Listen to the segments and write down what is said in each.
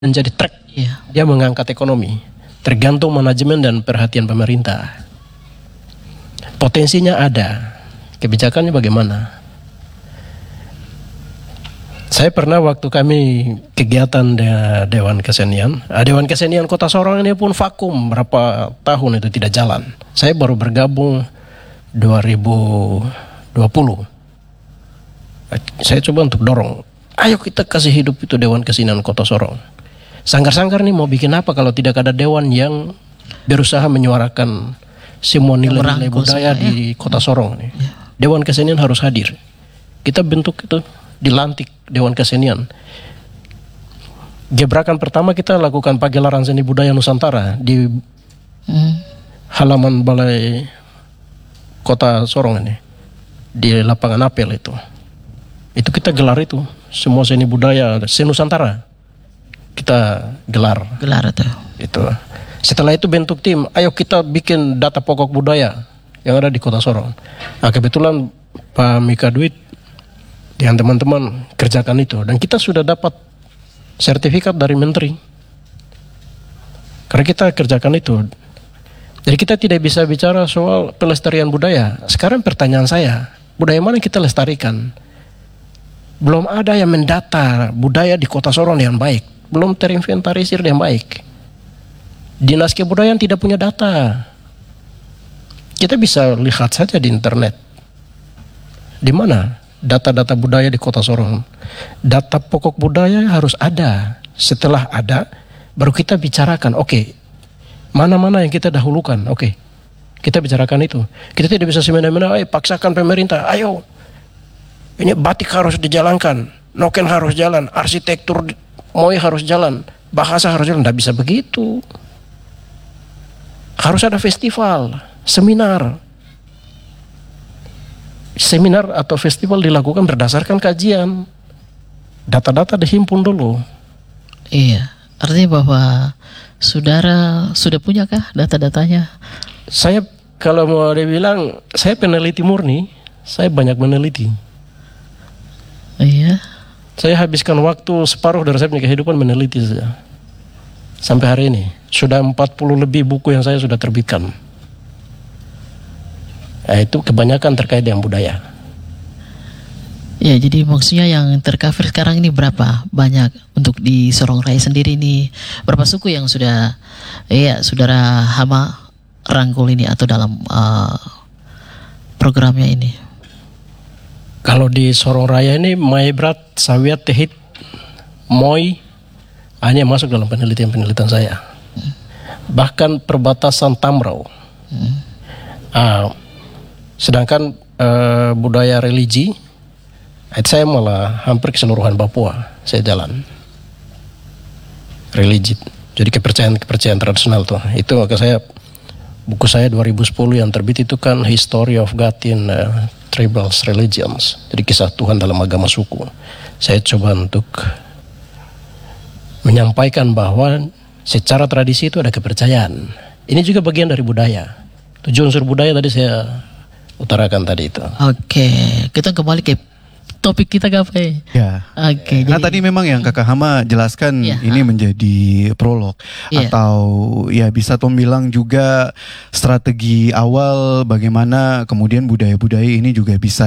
menjadi track. Dia mengangkat ekonomi. Tergantung manajemen dan perhatian pemerintah. Potensinya ada. Kebijakannya bagaimana? Saya pernah waktu kami kegiatan Dewan Kesenian. Dewan Kesenian Kota Sorong ini pun vakum berapa tahun itu tidak jalan. Saya baru bergabung 2020. Saya coba untuk dorong. Ayo kita kasih hidup itu Dewan Kesenian Kota Sorong. Sanggar-sanggar nih mau bikin apa kalau tidak ada dewan yang berusaha menyuarakan semua nilai-nilai budaya di Kota Sorong nih. Dewan Kesenian harus hadir. Kita bentuk itu, dilantik Dewan Kesenian. Gebrakan pertama kita lakukan pagelaran seni budaya Nusantara di halaman Balai Kota Sorong ini, di lapangan apel itu. Itu kita gelar itu, semua seni budaya se-Nusantara kita gelar itu. Setelah itu bentuk tim, ayo kita bikin data pokok budaya yang ada di Kota Sorong. Nah, kebetulan Pak Mika Duit dengan teman-teman kerjakan itu, dan kita sudah dapat sertifikat dari menteri karena kita kerjakan itu. Jadi kita tidak bisa bicara soal pelestarian budaya. Sekarang pertanyaan saya, budaya mana kita lestarikan? Belum ada yang mendata budaya di Kota Sorong dengan baik, belum terinventarisir dengan baik. Dinas Kebudayaan tidak punya data. Kita bisa lihat saja di internet. Di mana data-data budaya di Kota Sorong? Data pokok budaya harus ada. Setelah ada, baru kita bicarakan. Oke, mana-mana yang kita dahulukan. Oke, kita bicarakan itu. Kita tidak bisa semena-mena, paksakan pemerintah. Ayo, ini batik harus dijalankan, noken harus jalan, arsitektur moi harus jalan, bahasa harus jalan. Tidak bisa begitu. Harus ada festival, seminar atau festival dilakukan berdasarkan kajian. Data-data dihimpun dulu. Iya, artinya bahwa saudara sudah punyakah data-datanya? Saya kalau mau dibilang, saya peneliti murni, saya banyak meneliti. Iya. Saya habiskan waktu separuh dari saya punya kehidupan meneliti saja. Sampai hari ini sudah 40 lebih buku yang saya sudah terbitkan. Nah, itu kebanyakan terkait dengan budaya. Ya, jadi maksudnya yang tercover sekarang ini berapa banyak untuk di Sorong Raya sendiri ini? Berapa suku yang sudah saudara Hama rangkul ini atau dalam programnya ini? Kalau di Sorong Raya ini Maibrat, Sawiat, Tehit, Moi hanya masuk dalam penelitian saya. Bahkan perbatasan Tamrau. Sedangkan budaya religi, saya malah hampir keseluruhan Papua saya jalan. Religi, jadi kepercayaan tradisional tuh. Itu maka buku saya 2010 yang terbit itu kan History of God in Tribal Religions, jadi kisah Tuhan dalam agama suku. Saya coba untuk menyampaikan bahwa secara tradisi itu ada kepercayaan. Ini juga bagian dari budaya. 7 unsur budaya tadi saya utarakan tadi itu. Oke, kita kembali ke topik kita Gapai. Ya. Oke. Nah tadi memang yang Kakak Hama jelaskan ini menjadi prolog atau ya bisa Tom bilang juga strategi awal bagaimana kemudian budaya-budaya ini juga bisa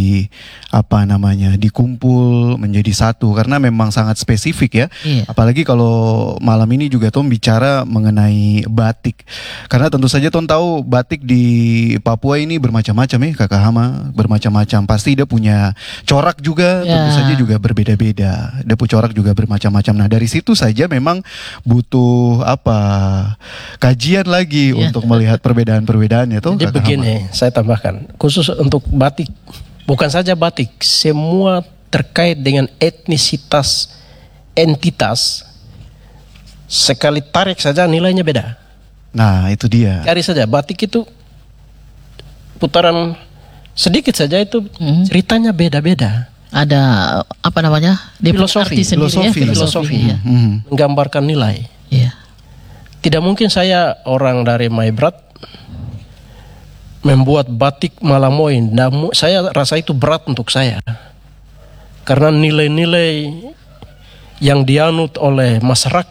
dikumpul menjadi satu karena memang sangat spesifik ya. Apalagi kalau malam ini juga Tom bicara mengenai batik. Karena tentu saja Tom tahu batik di Papua ini bermacam-macam ya Kakak Hama, bermacam-macam. Pasti dia punya corak juga tentu saja juga berbeda-beda. Dia punya corak juga bermacam-macam. Nah dari situ saja memang butuh kajian lagi untuk melihat perbedaan-perbedaannya tuh. Jadi begini, saya tambahkan khusus untuk batik, bukan saja batik, semua terkait dengan etnisitas, entitas, sekali tarik saja nilainya beda. Nah itu dia. Cari saja batik itu putaran sedikit saja itu ceritanya beda-beda. Ada filosofi, menggambarkan nilai. Tidak mungkin saya orang dari Maibrat membuat batik Malamoin. Saya rasa itu berat untuk saya. Karena nilai-nilai yang dianut oleh masyarakat